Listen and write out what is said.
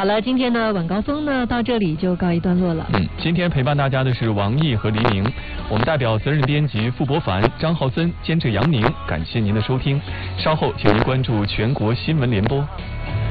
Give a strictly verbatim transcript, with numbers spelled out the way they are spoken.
好了，今天的晚高峰呢到这里就告一段落了。 嗯，今天陪伴大家的是王毅和黎明，我们代表责任编辑傅博凡、张浩森、监制杨宁，感谢您的收听。稍后请您关注全国新闻联播。